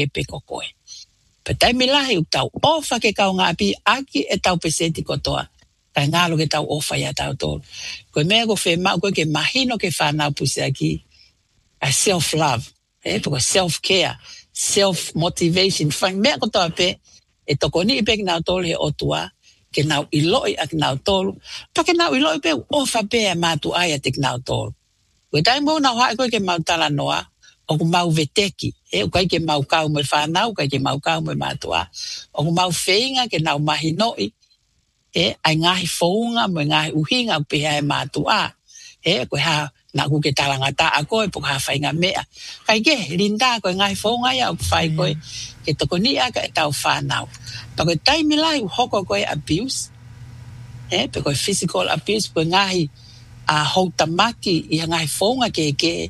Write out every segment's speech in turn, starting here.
e peko koe. Petai milahi u tau ofa ke kau ngā pi aki e tau peseti kotoa. Kai ngalo ke tau ofa ia tau tolu. Koe mea ko whema, koe ke mahino ke whanau pusi aki a self-love, peko self-care, self-motivation. Whang mea kotoa pe, e toko ni ipe ki nau tolu he otua, ke nau iloi a ki nau tolu, pa ke nau iloi pe ofa pe a mātu ai a te ki nau tolu. Koe tai mou nau hae koe ke mau tala noa, o ku mau veteki, o kai ke mau kau me whanau, kai ke mau kau me mātua, o ku mau wheinga ke nau mahinoi, ai ngahi whaunga, mo ngahi uhinga peha e mātua, koe ha, na ku ke talanga ta a koe, po ha whainga mea. Kai ke, rinda koe ngahi whaunga ia, o ku whai koe, ke toko ni aka e tau whanau. Pa koe taimi lai, hoko koe abuse, pe koe physical abuse, koe ngahi, a houtamaki, i ngahi whaunga ke,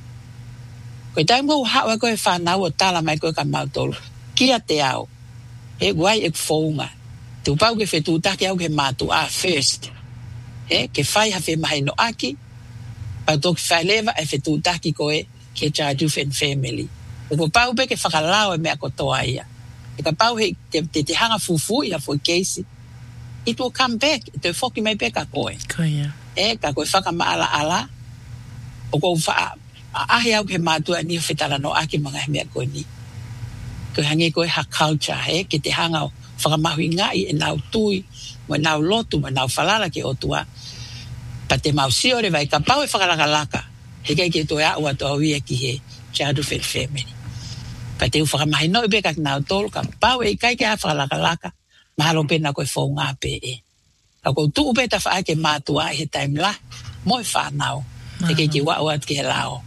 koe tai mau hawa koe whanau o tala mai koe ka mautolu. Kia te au. Guai e whaunga. Te upau ke whetutaki au ke mātua first. Ke whai hawhi mahi no aki. Pau toki whai lewa e whetutaki koe ke Chadufen family. E ko pau pe ke whakalao e mea kotoa ia. E ka pau he te hanga fufu ia fo keisi. It will come back. Te whoki mai pe ka koe. Koia. Ka koe whakamaala ala. O ko wha ahi au ke mātua ni whetara no aki mga he mea koe ni. Koe hangi koe ha culture, ke te hanga o whakamahui ngai e nau tui, mo nau lotu, mo nau whalala ke otua. Pa te mau siore vai ka pau e whakalakalaka. He kai ke toi au ato au ia ki he Chadufen family. Pa te u whakamahi no ibe kak nau tolu, ka pau e kai ke ha whakalakalaka, mahalo pena koe whaunga pe e. Ka kou tu upe ta wha ke mātua he time la, mo e whanau. He kai ke wau at ke he lao.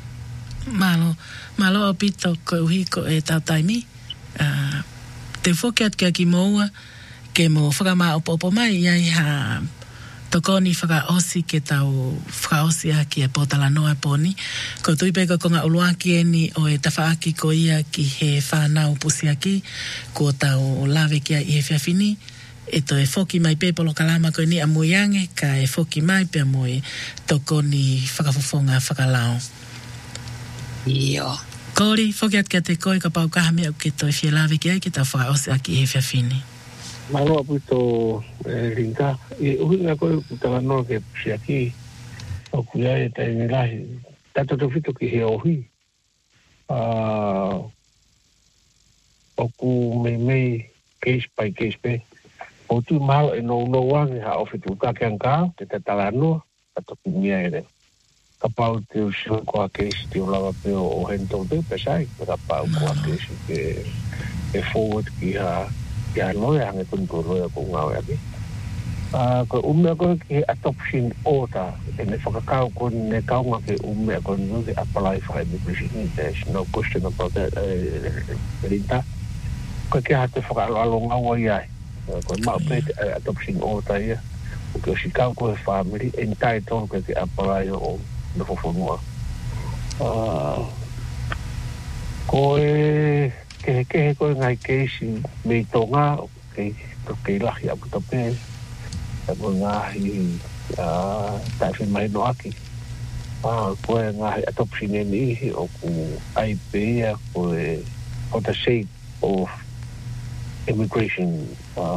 Malo o pito ko uhi ko e tau taimi. Te whoke at kia ki moua, ke mo whakama opo mai, iai ha tokoni whakaosi ke tau whakaosi aki e potala noa poni. Ko tui peka ko ngā uluaki eni o e tawhaaki ko ia ki he whanau pusi aki, ko tau lawe kia i he whiawhini, e to e whoki mai pepolo kalama ko ni a muiange, ka e whoki mai pe a mui tokoni whakafofonga whakalao. Iyo. Kori, whoki at kia te koe ka pau kaha mea ke to e whia lawe kia ki tau whakaosi aki i he whiawhini. Malo aputo ringa. Uhi ngā koe utanga noa ke pusi aki, o kuia e tai milahi. Tata to fito ki he ohi. O ku mei case by case pe. O tu malo e no wangi ha o fitu ka ke anka, te tala noa, tato ki mia ere. Ka pau te usio koa case te ulawa pe o hento te pesai, ka pau koa case ke forward ki ha ya loya hange tuntu loya ko ngawe aki. Ko umea ko ki adoption order, ene whakakau ko ne kaunga ke umea ko nuke apply for immigration. There's no question about that. Rinta. Ko ke hate whakalo ngawa iai. Ko mau pe adoption order ia. Ko si kau ko family entitled ko ke apply o no fofonua. Ko ke ko ngai keisi me tonga ke lahi apu tape ko ngai ta fin mai no aki ko ngai adoption ni o ku IP ko the shape of immigration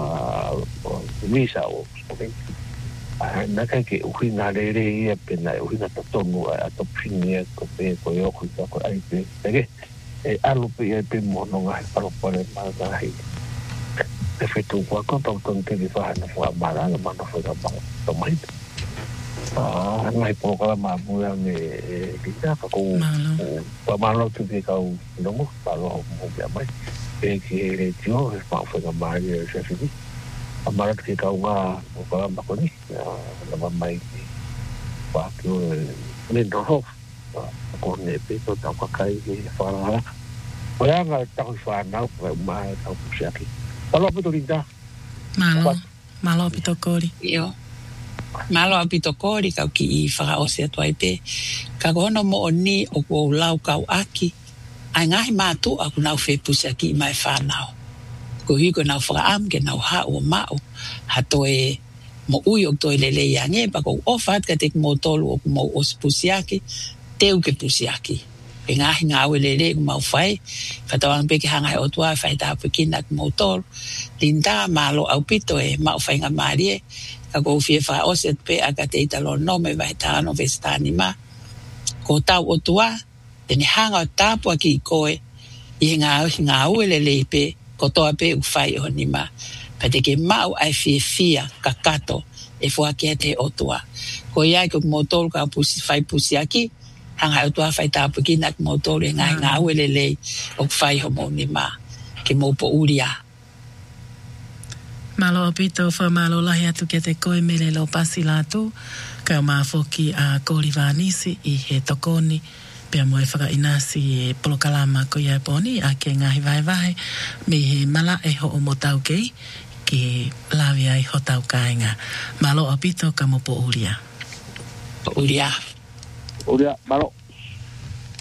visa o something na ke uhi na re ia pena uhi na tonu adoption ni ko pe ko yo ko IP e alupe e pe mono ngai palo pole mai e fetu ko tau tonte di fahana fo mala na mano fo da ba to mai ngai po kala ma bu ne kita ko pa malo tu ke kau no mo palo mo ya mai e ki re tio e pa fo da mai e se fi amara ke kau nga ko kala ma ko ni na mai pa ki ne do ho ko ne pe to ta kai ki fara oya nga ta ko fana ko ma ta ko shaki palo pito linda malo pito kori yo malo pito kori ka ki I fara o se to ipe ka gono mo ni o ko lau ka aki ai ngai ma tu aku na fe pusaki mai fana ko hi ko na fara am ke na ha o ma ha to e mo ui o to le yange pa ko ofat ka tek mo tolu o mo os pusiaki teu ke pusiaki e ngā lele mau fai fatawang pe ki hanga o tua fai ta pe kina motor linda malo au pito e mau fai nga marie ka go fie fa oset pe aga te italo no me vai ta no vestani ma ko tau o tua te ni hanga o tapu ki koe i ngā lele pe ko toa pe u fai o ni ma pa te ke mau ai fia kakato e fua ke te o tua ko ia ko motor ka pusi aki hanga o tua fai tapu ki nak motor e ngā lele o fai ho mo ni ma ke mo po uria malo apito fa malo lahi atu ke te koe mele lo pasi latu ka ma foki a kolivanisi i he tokoni pea moe whaka inasi e polokalama ko ia poni a ke ngahi vai me he mala e ho o mo tau kei ke lawi ai ho tau kainga malo apito ka mo po uria Uria, malo.